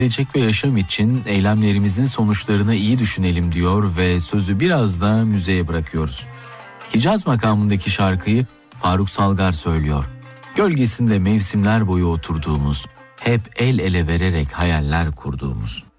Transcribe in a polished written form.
Gelecek ve yaşam için eylemlerimizin sonuçlarını iyi düşünelim diyor ve sözü biraz da müzeye bırakıyoruz. Hicaz makamındaki şarkıyı Faruk Salgar söylüyor. Gölgesinde mevsimler boyu oturduğumuz, hep el ele vererek hayaller kurduğumuz.